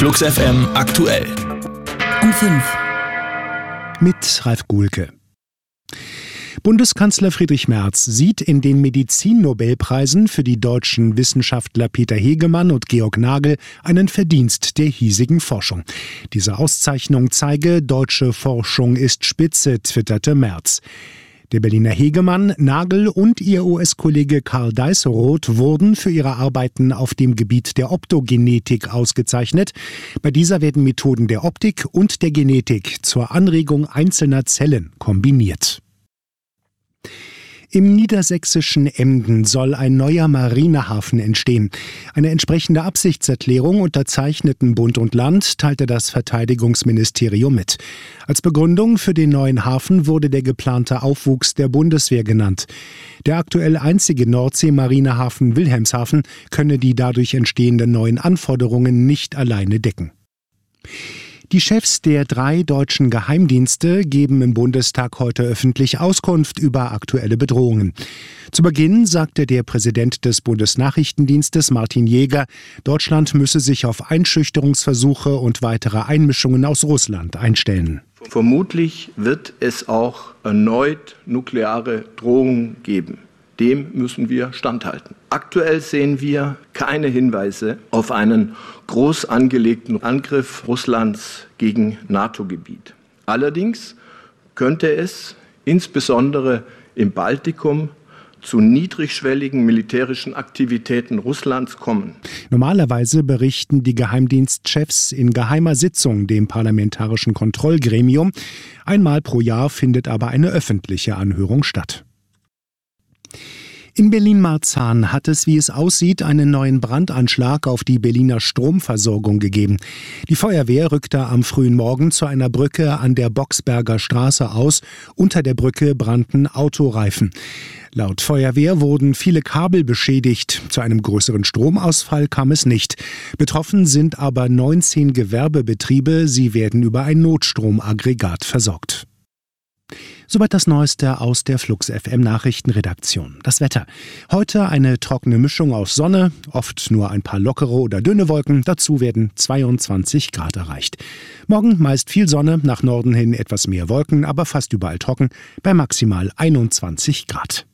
Flux FM aktuell. Um 5. Mit Ralf Guhlke. Bundeskanzler Friedrich Merz sieht in den Medizinnobelpreisen für die deutschen Wissenschaftler Peter Hegemann und Georg Nagel einen Verdienst der hiesigen Forschung. Diese Auszeichnung zeige, deutsche Forschung ist spitze, twitterte Merz. Der Berliner Hegemann, Nagel und ihr US-Kollege Karl Deisseroth wurden für ihre Arbeiten auf dem Gebiet der Optogenetik ausgezeichnet. Bei dieser werden Methoden der Optik und der Genetik zur Anregung einzelner Zellen kombiniert. Im niedersächsischen Emden soll ein neuer Marinehafen entstehen. Eine entsprechende Absichtserklärung unterzeichneten Bund und Land, teilte das Verteidigungsministerium mit. Als Begründung für den neuen Hafen wurde der geplante Aufwuchs der Bundeswehr genannt. Der aktuell einzige Nordsee-Marinehafen Wilhelmshaven könne die dadurch entstehenden neuen Anforderungen nicht alleine decken. Die Chefs der 3 deutschen Geheimdienste geben im Bundestag heute öffentlich Auskunft über aktuelle Bedrohungen. Zu Beginn sagte der Präsident des Bundesnachrichtendienstes Martin Jäger, Deutschland müsse sich auf Einschüchterungsversuche und weitere Einmischungen aus Russland einstellen. Vermutlich wird es auch erneut nukleare Drohungen geben. Dem müssen wir standhalten. Aktuell sehen wir keine Hinweise auf einen groß angelegten Angriff Russlands gegen NATO-Gebiet. Allerdings könnte es insbesondere im Baltikum zu niedrigschwelligen militärischen Aktivitäten Russlands kommen. Normalerweise berichten die Geheimdienstchefs in geheimer Sitzung dem Parlamentarischen Kontrollgremium. Einmal pro Jahr findet aber eine öffentliche Anhörung statt. In Berlin-Marzahn hat es, wie es aussieht, einen neuen Brandanschlag auf die Berliner Stromversorgung gegeben. Die Feuerwehr rückte am frühen Morgen zu einer Brücke an der Boxberger Straße aus. Unter der Brücke brannten Autoreifen. Laut Feuerwehr wurden viele Kabel beschädigt. Zu einem größeren Stromausfall kam es nicht. Betroffen sind aber 19 Gewerbebetriebe. Sie werden über ein Notstromaggregat versorgt. Soweit das Neueste aus der Flux FM Nachrichtenredaktion. Das Wetter. Heute eine trockene Mischung aus Sonne, oft nur ein paar lockere oder dünne Wolken. Dazu werden 22 Grad erreicht. Morgen meist viel Sonne, nach Norden hin etwas mehr Wolken, aber fast überall trocken, bei maximal 21 Grad.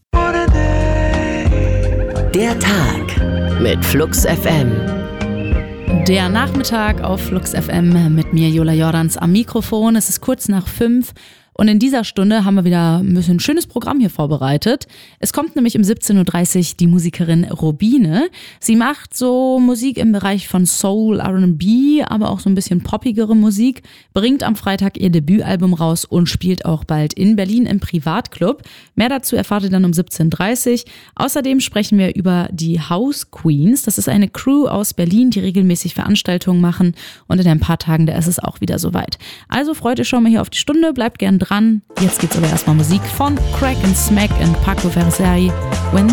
Der Tag mit Flux FM. Der Nachmittag auf Flux FM mit mir, Jola Jordans, am Mikrofon. Es ist kurz nach 5. Und in dieser Stunde haben wir wieder ein bisschen ein schönes Programm hier vorbereitet. Es kommt nämlich um 17.30 Uhr die Musikerin Robine. Sie macht so Musik im Bereich von Soul, R&B, aber auch so ein bisschen poppigere Musik, bringt am Freitag ihr Debütalbum raus und spielt auch bald in Berlin im Privatclub. Mehr dazu erfahrt ihr dann um 17.30 Uhr. Außerdem sprechen wir über die House Queens. Das ist eine Crew aus Berlin, die regelmäßig Veranstaltungen machen. Und in ein paar Tagen, da ist es auch wieder soweit. Also freut euch schon mal hier auf die Stunde, bleibt gern dran. Jetzt geht's aber erstmal Musik von Crack and Smack und Paco Versailles.